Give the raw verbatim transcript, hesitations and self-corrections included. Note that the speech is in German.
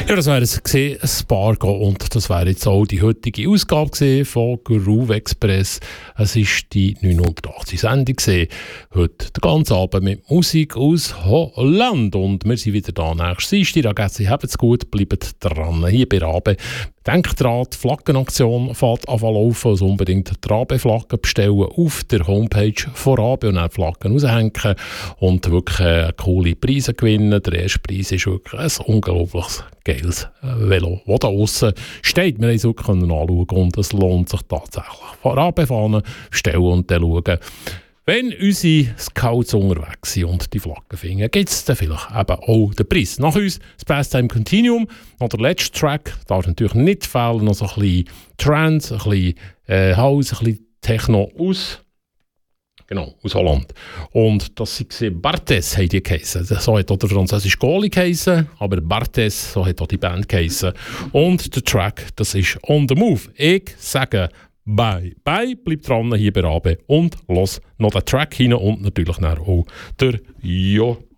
Ja, das wäre es gewesen, ein Spargo, und das wäre jetzt auch die heutige Ausgabe gewesen von Groove Express. Es war die neunhundertachtzig Sendung gewesen. Heute den ganzen Abend mit Musik aus Holland, und wir sind wieder da nächstes Dienstag. Also, habt's gut, bleibt dran hier bei Rabe. Denkt dran, die Flaggenaktion fährt an laufen, also unbedingt die Rabe-Flaggen bestellen auf der Homepage von Rabe und dann Flaggen raushängen und wirklich äh, coole Preise gewinnen. Der erste Preis ist wirklich ein unglaubliches geiles Velo, das da aussen steht. Wir haben es wirklich anschauen und es lohnt sich tatsächlich. Von Rabe-Fahnen bestellen und dann schauen. Wenn unsere Scouts unterwegs sind und die Flaggen finden, gibt es dann vielleicht eben auch den Preis. Nach uns das Pastime Continuum. Noch der letzte Track darf natürlich nicht fehlen. Noch so ein bisschen Trance, ein bisschen äh, House, ein bisschen Techno aus, genau, aus Holland. Und das sind Barthes, haben die geheissen. So hat auch der französische Goalie geheissen, aber Barthes, so hat auch die Band geheissen. Und der Track, das ist On The Move. Ich sage Bye. Bye, bleib dran hier bei Rabe und los noch den Track hinein und natürlich auch der Jo